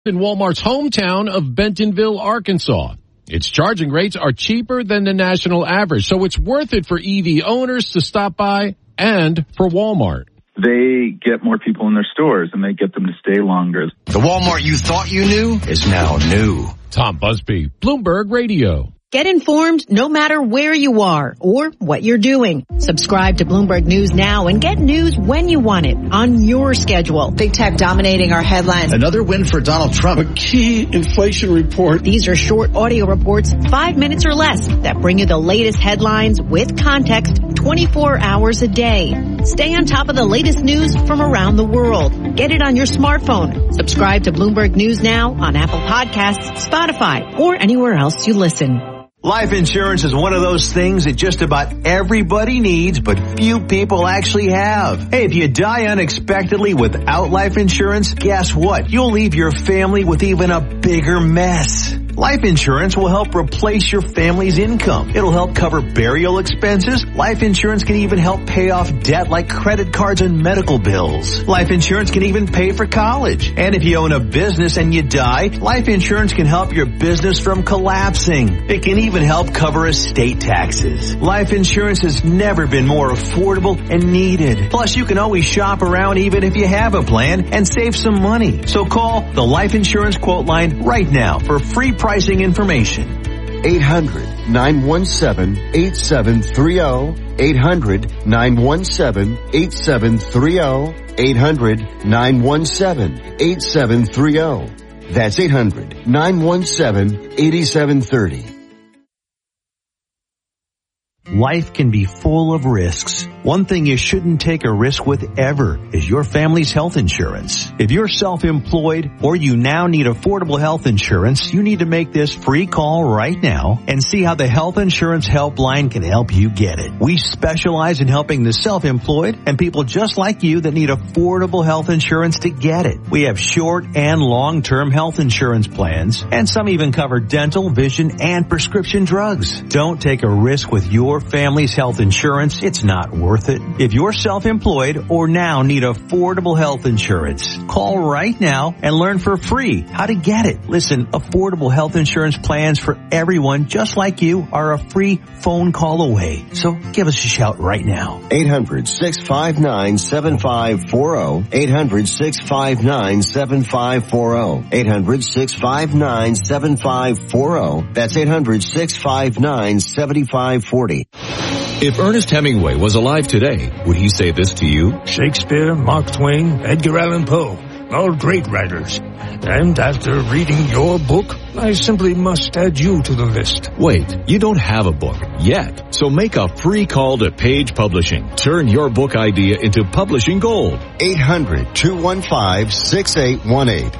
In Walmart's hometown of Bentonville, Arkansas. Its charging rates are cheaper than the national average, so it's worth it for EV owners to stop by and for Walmart. They get more people in their stores and they get them to stay longer. The Walmart you thought you knew is now new. Tom Busby, Bloomberg Radio. Get informed no matter where you are or what you're doing. Subscribe to Bloomberg News now and get news when you want it on your schedule. Big tech dominating our headlines. Another win for Donald Trump. A key inflation report. These are short audio reports, 5 minutes or less, that bring you the latest headlines with context 24 hours a day. Stay on top of the latest news from around the world. Get it on your smartphone. Subscribe to Bloomberg News now on Apple Podcasts, Spotify, or anywhere else you listen. Life insurance is one of those things that just about everybody needs, but few people actually have. Hey, if you die unexpectedly without life insurance, guess what? You'll leave your family with even a bigger mess. Life insurance will help replace your family's income. It'll help cover burial expenses. Life insurance can even help pay off debt like credit cards and medical bills. Life insurance can even pay for college. And if you own a business and you die, life insurance can help your business from collapsing. It can even help cover estate taxes. Life insurance has never been more affordable and needed. Plus, you can always shop around even if you have a plan and save some money. So call the Life Insurance Quote Line right now for free pricing information. 800-917-8730. 800-917-8730. 800-917-8730. That's 800-917-8730. Life can be full of risks. One thing you shouldn't take a risk with ever is your family's health insurance. If you're self-employed or you now need affordable health insurance, you need to make this free call right now and see how the Health Insurance Helpline can help you get it. We specialize in helping the self-employed and people just like you that need affordable health insurance to get it. We have short and long-term health insurance plans, and some even cover dental, vision, and prescription drugs. Don't take a risk with your family's health insurance. It's not worth it. If you're self-employed or now need affordable health insurance, call right now and learn for free how to get it. Listen, affordable health insurance plans for everyone just like you are a free phone call away. So give us a shout right now. 800-659-7540. 800-659-7540. 800-659-7540. That's 800-659-7540. If Ernest Hemingway was alive today, would he say this to you? Shakespeare, Mark Twain, Edgar Allan Poe, all great writers. And after reading your book, I simply must add you to the list. Wait, you don't have a book yet. So make a free call to Page Publishing. Turn your book idea into publishing gold. 800-215-6818.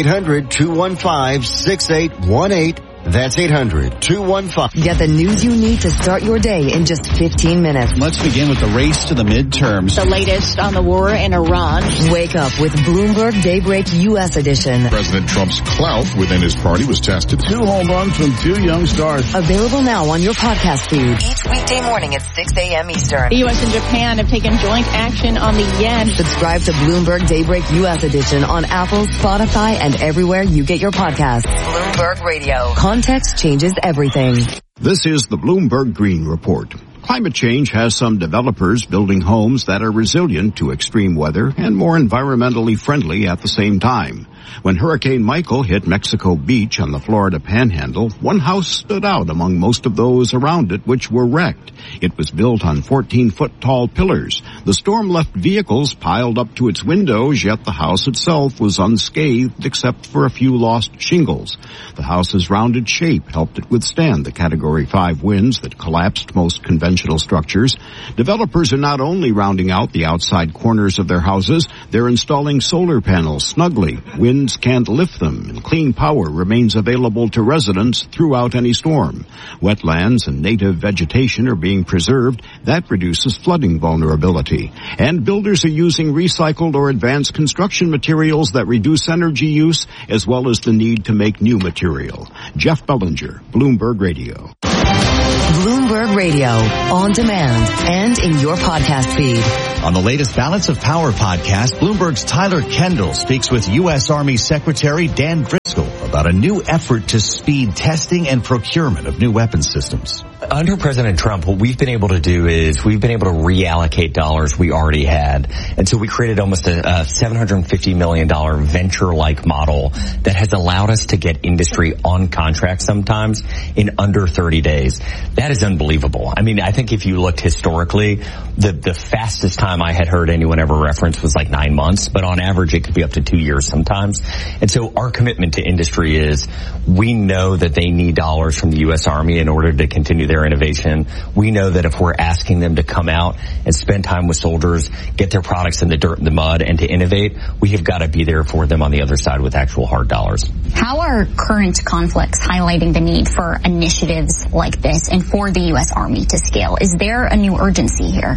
800-215-6818. That's 800-215. Get the news you need to start your day in just 15 minutes. Let's begin with the race to the midterms. The latest on the war in Iran. Wake up with Bloomberg Daybreak U.S. edition. President Trump's clout within his party was tested. 2 home runs from 2 young stars. Available now on your podcast feed. Each weekday morning at 6 a.m. Eastern. The U.S. and Japan have taken joint action on the yen. Subscribe to Bloomberg Daybreak U.S. edition on Apple, Spotify, and everywhere you get your podcasts. Bloomberg Radio. Context changes everything. This is the Bloomberg Green Report. Climate change has some developers building homes that are resilient to extreme weather and more environmentally friendly at the same time. When Hurricane Michael hit Mexico Beach on the Florida Panhandle, one house stood out among most of those around it which were wrecked. It was built on 14-foot-tall pillars. The storm left vehicles piled up to its windows, yet the house itself was unscathed except for a few lost shingles. The house's rounded shape helped it withstand the Category 5 winds that collapsed most conventional structures. Developers are not only rounding out the outside corners of their houses, they're installing solar panels snugly. Winds can't lift them, and clean power remains available to residents throughout any storm. Wetlands and native vegetation are being preserved. That reduces flooding vulnerability. And builders are using recycled or advanced construction materials that reduce energy use, as well as the need to make new material. Jeff Bellinger, Bloomberg Radio. Bloomberg Radio, on demand and in your podcast feed. On the latest Balance of Power podcast, Bloomberg's Tyler Kendall speaks with U.S. Army Secretary Dan Driscoll about a new effort to speed testing and procurement of new weapons systems. Under President Trump, what we've been able to do is we've been able to reallocate dollars we already had. And so we created almost a $750 million venture-like model that has allowed us to get industry on contract sometimes in under 30 days. That is unbelievable. I mean, I think if you looked historically, the fastest time I had heard anyone ever reference was like 9 months, but on average it could be up to 2 years sometimes. And so our commitment to industry is we know that they need dollars from the U.S. Army in order to continue their innovation. We know that if we're asking them to come out and spend time with soldiers, get their products in the dirt and the mud, and to innovate, we have got to be there for them on the other side with actual hard dollars. How are current conflicts highlighting the need for initiatives like this and for the U.S. Army to scale? Is there a new urgency here?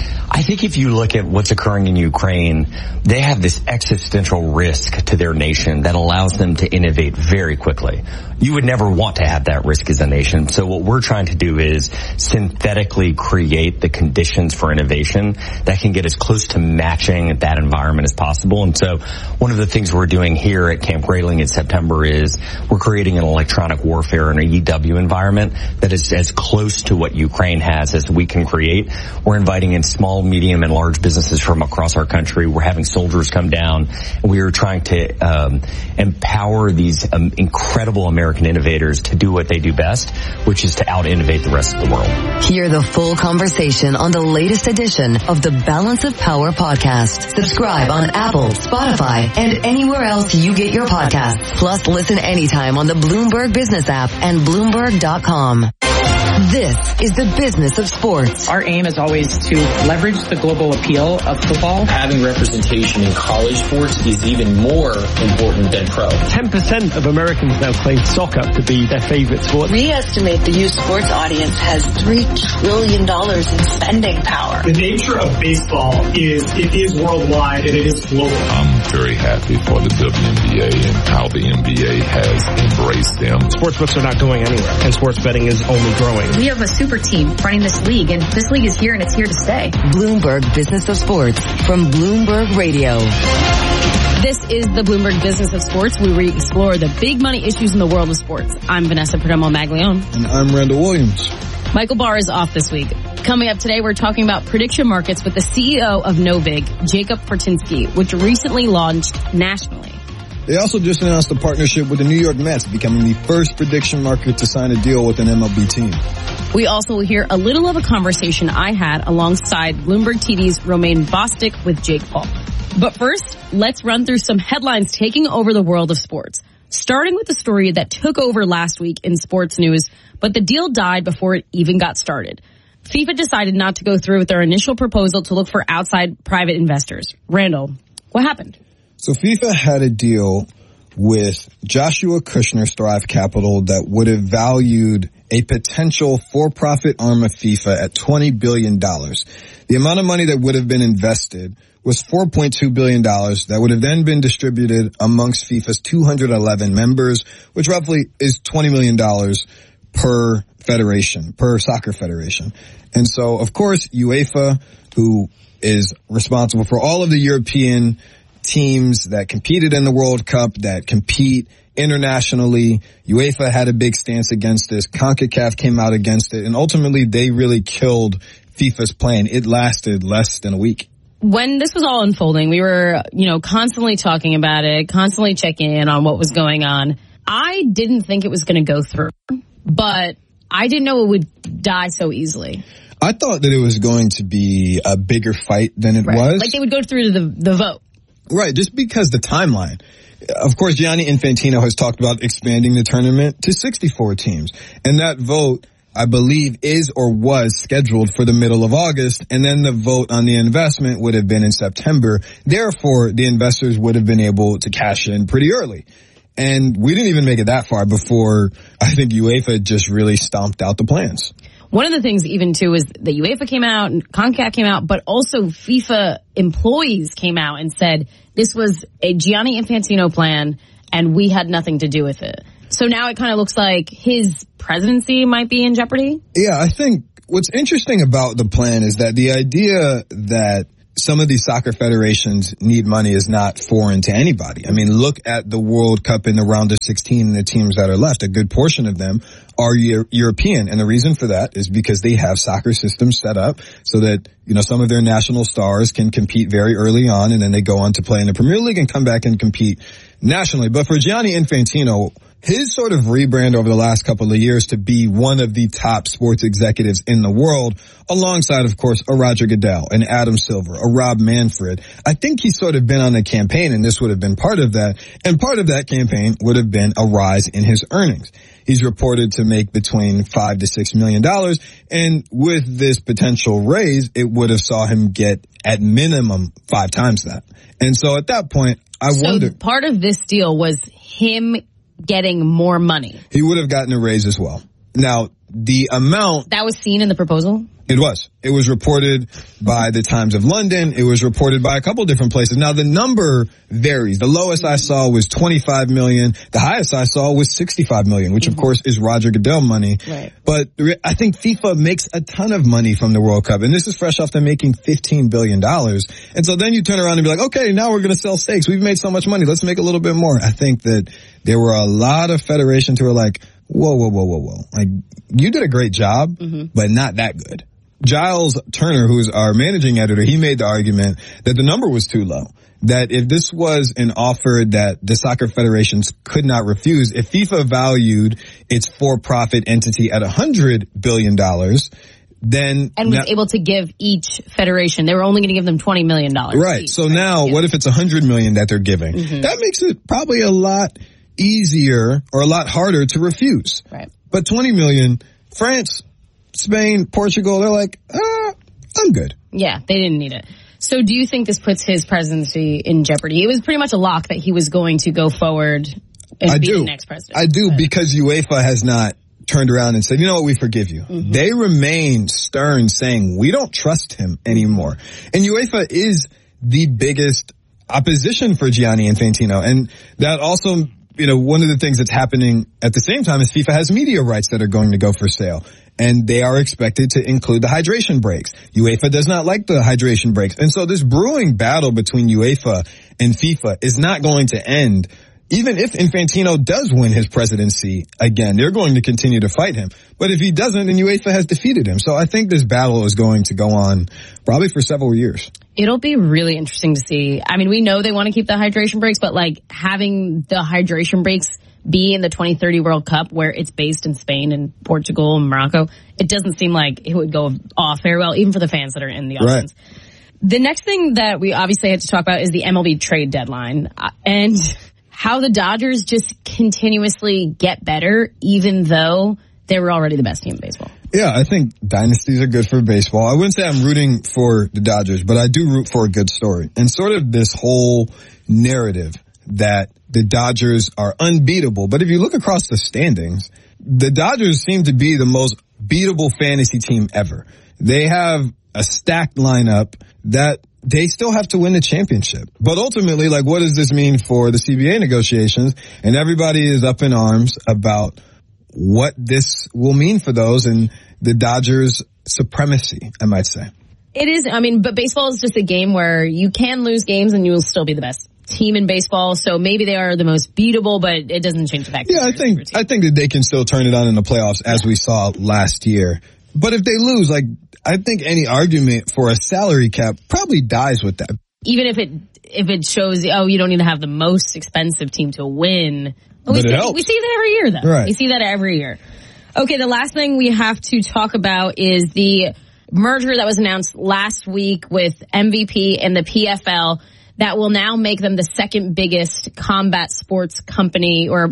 I think if you look at what's occurring in Ukraine, they have this existential risk to their nation that allows them to innovate very quickly. You would never want to have that risk as a nation. So what we're trying to do is synthetically create the conditions for innovation that can get as close to matching that environment as possible. And so one of the things we're doing here at Camp Grayling in September is we're creating an electronic warfare and a EW environment that is as close to what Ukraine has as we can create. We're inviting in small, medium, and large businesses from across our country. We're having soldiers come down, and we are trying to empower these incredible American innovators to do what they do best, which is to out-innovate the rest of the world. Hear the full conversation on the latest edition of the Balance of Power podcast. Subscribe on Apple, Spotify, and anywhere else you get your podcasts. Plus, listen anytime on the Bloomberg Business app and Bloomberg.com. This is the business of sports. Our aim is always to leverage the global appeal of football. Having representation in college sports is even more important than pro. 10% of Americans now claim soccer to be their favorite sport. We estimate the youth sports audience has $3 trillion in spending power. The nature of baseball is it is worldwide and it is global. I'm very happy for the WNBA and how the NBA has embraced them. Sportsbooks are not going anywhere, and sports betting is only growing. We have a super team running this league, and this league is here, and it's here to stay. Bloomberg Business of Sports from Bloomberg Radio. This is the Bloomberg Business of Sports, where we explore the big money issues in the world of sports. I'm Vanessa Perdomo-Maglione. And I'm Randall Williams. Michael Barr is off this week. Coming up today, we're talking about prediction markets with the CEO of Novig, Jacob Fortinsky, which recently launched nationally. They also just announced a partnership with the New York Mets, becoming the first prediction market to sign a deal with an MLB team. We also will hear a little of a conversation I had alongside Bloomberg TV's Romaine Bostick with Jake Paul. But first, let's run through some headlines taking over the world of sports. Starting with the story that took over last week in sports news, but the deal died before it even got started. FIFA decided not to go through with their initial proposal to look for outside private investors. Randall, what happened? So FIFA had a deal with Joshua Kushner's Thrive Capital that would have valued a potential for-profit arm of FIFA at $20 billion. The amount of money that would have been invested was $4.2 billion that would have then been distributed amongst FIFA's 211 members, which roughly is $20 million per federation, per soccer federation. And so, of course, UEFA, who is responsible for all of the European teams that competed in the World Cup, that compete internationally. UEFA had a big stance against this. CONCACAF came out against it. And ultimately, they really killed FIFA's plan. It lasted less than a week. When this was all unfolding, we were, constantly talking about it, constantly checking in on what was going on. I didn't think it was going to go through, but I didn't know it would die so easily. I thought that it was going to be a bigger fight than it was. Like they would go through to the vote. Right, just because the timeline. Of course, Gianni Infantino has talked about expanding the tournament to 64 teams. And that vote, I believe, is or was scheduled for the middle of August. And then the vote on the investment would have been in September. Therefore, the investors would have been able to cash in pretty early. And we didn't even make it that far before I think UEFA just really stomped out the plans. One of the things even too is that UEFA came out and CONCACAF came out, but also FIFA employees came out and said this was a Gianni Infantino plan and we had nothing to do with it. So now it kind of looks like his presidency might be in jeopardy? Yeah, I think what's interesting about the plan is that the idea that some of these soccer federations need money is not foreign to anybody. I mean, look at the World Cup in the round of 16 and the teams that are left. A good portion of them are European. And the reason for that is because they have soccer systems set up so that, some of their national stars can compete very early on, and then they go on to play in the Premier League and come back and compete nationally. But for Gianni Infantino, his sort of rebrand over the last couple of years to be one of the top sports executives in the world, alongside, of course, a Roger Goodell, an Adam Silver, a Rob Manfred. I think he's sort of been on a campaign, and this would have been part of that. And part of that campaign would have been a rise in his earnings. He's reported to make between $5 to $6 million. And with this potential raise, it would have saw him get at minimum 5 times that. And so at that point, I wonder. Part of this deal was him getting more money. He would have gotten a raise as well. Now, the amount that was seen in the proposal? It was. It was reported by the Times of London. It was reported by a couple different places. Now, the number varies. The lowest I saw was 25 million. The highest I saw was 65 million, which of course is Roger Goodell money. Right. But I think FIFA makes a ton of money from the World Cup, and this is fresh off them making $15 billion. And so then you turn around and be like, okay, now we're going to sell steaks. We've made so much money. Let's make a little bit more. I think that there were a lot of federations who were like, whoa. Like, you did a great job, but not that good. Giles Turner, who's our managing editor, he made the argument that the number was too low. That if this was an offer that the soccer federations could not refuse, if FIFA valued its for-profit entity at $100 billion, then... And was able to give each federation, they were only going to give them $20 million. Right. Each, so now, what if it's $100 million that they're giving? That makes it probably a lot easier or a lot harder to refuse. Right. But 20 million, France, Spain, Portugal, they're like, I'm good. Yeah, they didn't need it. So do you think this puts his presidency in jeopardy? It was pretty much a lock that he was going to go forward and be the next president. I do, because UEFA has not turned around and said, you know what, we forgive you. They remain stern, saying we don't trust him anymore. And UEFA is the biggest opposition for Gianni Infantino. And that also, one of the things that's happening at the same time is FIFA has media rights that are going to go for sale. And they are expected to include the hydration breaks. UEFA does not like the hydration breaks. And so this brewing battle between UEFA and FIFA is not going to end. Even if Infantino does win his presidency again, they're going to continue to fight him. But if he doesn't, then UEFA has defeated him. So I think this battle is going to go on probably for several years. It'll be really interesting to see. I mean, we know they want to keep the hydration breaks, but like having the hydration breaks be in the 2030 World Cup where it's based in Spain and Portugal and Morocco, it doesn't seem like it would go off very well, even for the fans that are in the audience. Right. The next thing that we obviously had to talk about is the MLB trade deadline and how the Dodgers just continuously get better, even though they were already the best team in baseball. Yeah, I think dynasties are good for baseball. I wouldn't say I'm rooting for the Dodgers, but I do root for a good story. And sort of this whole narrative that the Dodgers are unbeatable. But if you look across the standings, the Dodgers seem to be the most beatable fantasy team ever. They have a stacked lineup that they still have to win the championship. But ultimately, like, what does this mean for the CBA negotiations? And everybody is up in arms about what this will mean for those and the Dodgers' supremacy, I might say. It is. I mean, but baseball is just a game where you can lose games and you will still be the best team in baseball. So maybe they are the most beatable, but it doesn't change the fact. Yeah, I think that they can still turn it on in the playoffs as we saw last year. But if they lose, like, I think any argument for a salary cap probably dies with that. Even if it shows, you don't need to have the most expensive team to win. We see that every year, though. Right. We see that every year. Okay, the last thing we have to talk about is the merger that was announced last week with MVP and the PFL that will now make them the second biggest combat sports company, or,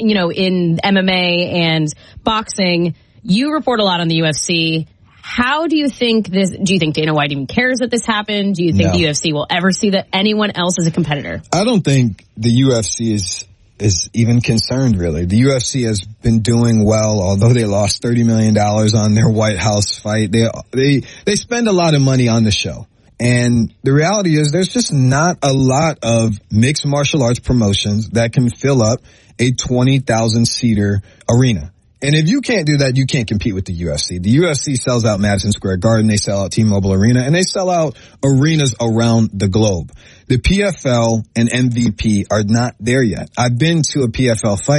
in MMA and boxing. You report a lot on the UFC. How do you think this, do you think Dana White even cares that this happened? Do you think the UFC will ever see that anyone else as a competitor? I don't think the UFC is even concerned, really. The UFC has been doing well, although they lost $30 million on their White House fight. They spend a lot of money on the show. And the reality is there's just not a lot of mixed martial arts promotions that can fill up a 20,000-seater arena. And if you can't do that, you can't compete with the UFC. The UFC sells out Madison Square Garden, they sell out T-Mobile Arena, and they sell out arenas around the globe. The PFL and MVP are not there yet. I've been to a PFL fight.